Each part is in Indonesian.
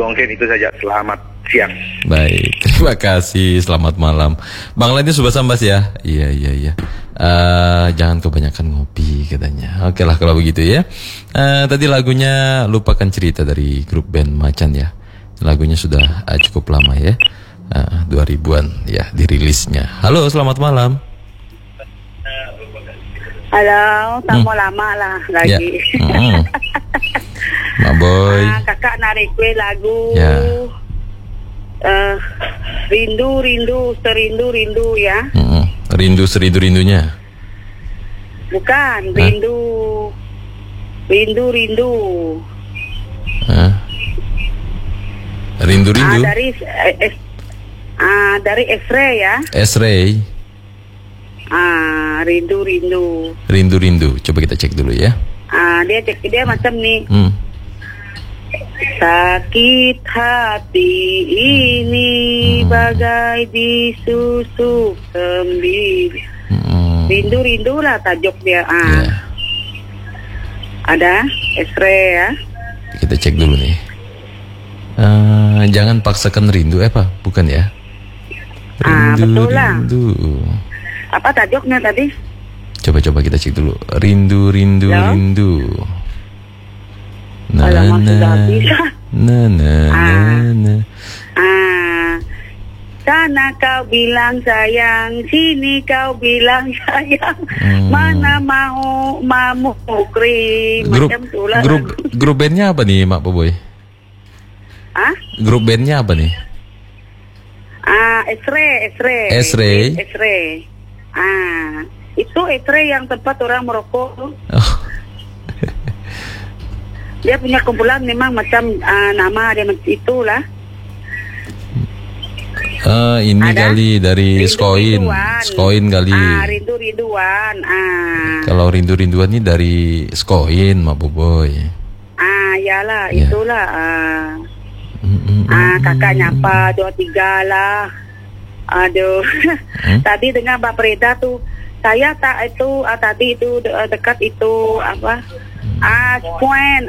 Dongken itu saja. Selamat siang. Baik, terima kasih. Selamat malam. Bang Lainnya Subasa Sambas ya. Iya. Jangan kebanyakan ngopi katanya. Oke lah kalau begitu ya. Tadi lagunya Lupakan Cerita dari grup band Macan ya. Lagunya sudah cukup lama ya. 2000-an ya dirilisnya. Halo, selamat malam. Halo, tak mau lama lah lagi. Ya. Mak Boy. Kakak narik kue lagu. Ya. Rindu serindu ya. Rindu serindu-rindunya. Bukan, rindu. Rindu-rindu. Dari X-ray ya. S-Ray. Rindu-rindu. Coba kita cek dulu ya. Dia macam nih. Sakit hati ini bagai disusuk sendiri. Rindu lah tajuk dia. Ya. Ada X-ray ya. Kita cek dulu nih. Jangan paksakan rindu apa? Bukan ya? Betul lah. Rindu. Apa tajuknya tadi? Coba kita cek dulu. Rindu. Sana kau bilang sayang, sini kau bilang sayang. Mana mau krim macam itulah. Grup bandnya apa nih, Mak Boboy? Grup bandnya apa nih? X-ray. Itu X-ray yang tempat orang merokok. Dia punya kumpulan memang macam nama dia itulah. Ini ada? Kali dari Skoin kali. Rindu-rinduan. Kalau rindu-rinduan ini dari Skoin, Mak Boboy. Iyalah, itulah. Kakak nyapa 23 lah. Aduh. Tadi dengan Mbak Preda tuh, saya tak itu tadi itu dekat itu apa? Sepuen.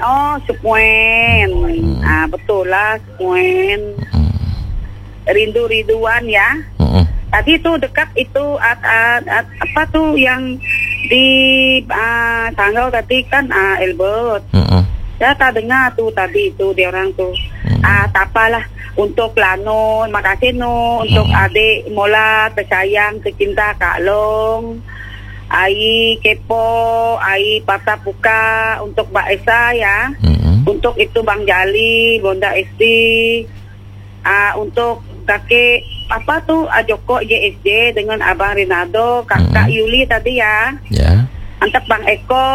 Betul lah, Sepuen. Rindu-rinduan ya. Tadi itu dekat itu apa tuh yang di tanggal tadi kan Elbert. Saya tak dengar tuh tadi itu dia orang tuh. Tak apalah untuk Lano, makasih no untuk adik Mola tersayang tercinta Kak Long. Ai Kepo, Ai Pata Puka untuk Mbak Esa ya. Untuk itu Bang Jali, Bonda SD. Untuk kakek apa tuh Joko JSJ dengan Abang Rinaldo, Kakak Yuli tadi ya. Ya. Untuk Bang Eko.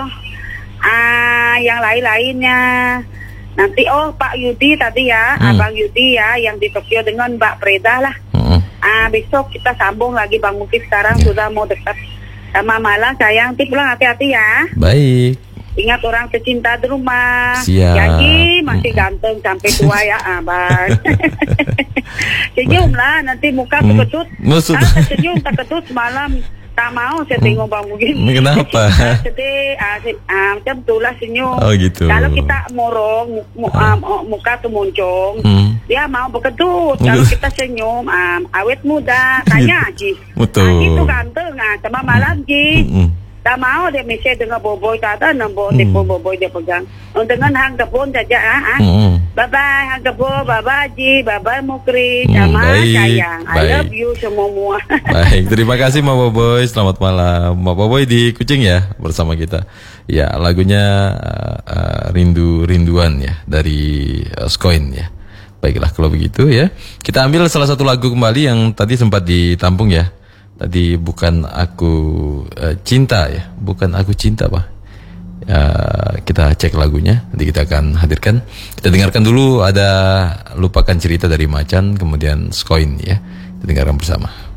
Yang lain-lainnya. Nanti Pak Yudi tadi ya, Abang Yudi ya yang di Tokyo dengan Mbak Preda lah. Besok kita sambung lagi Bang Mukif sekarang sudah mau dekat sama malam sayang. Nanti pulang hati-hati ya. Baik. Ingat orang tercinta di rumah. Siap. Jadi masih ganteng sampai tua ya Abang. Senyum lah nanti muka terketut. Senyum terketut semalam. Tak mau saya tengok Bang Mugin. Kenapa? Sedih, macam itulah senyum. Oh gitu. Kalau kita morong, muka tuh moncong, dia mau berkedut. Kalau kita senyum, awet muda, tanya Ji. Betul. Itu ganteng, sama malam Ji. Tak mau dia mesti dengan boboy, tak ada nombor telepon boboy dia pegang. Dengan hang kebun saja. Bye-bye hang kebun, bye-bye Ji, bye-bye Mukri, sama sayang. I love you semua. Baik, terima kasih Mak Boboy. Selamat malam. Mak Boboy di Kucing ya bersama kita. Ya, lagunya Rindu-rinduan ya dari Skoin ya. Baiklah kalau begitu ya. Kita ambil salah satu lagu kembali yang tadi sempat ditampung ya. Tadi bukan aku cinta ya, bukan aku cinta Pak. Kita cek lagunya, nanti kita akan hadirkan. Kita dengarkan dulu ada Lupakan Cerita dari Macan, kemudian Skoin ya. Kita dengarkan bersama.